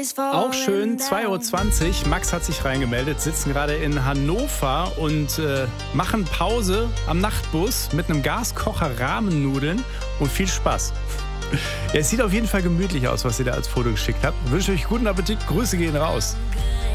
Auch schön, 2:20 Uhr. Max hat sich reingemeldet, sitzen gerade in Hannover und machen Pause am Nachtbus mit einem Gaskocher, Rahmennudeln und viel Spaß. Ja, es sieht auf jeden Fall gemütlich aus, was ihr da als Foto geschickt habt. Ich wünsche euch guten Appetit. Grüße gehen raus.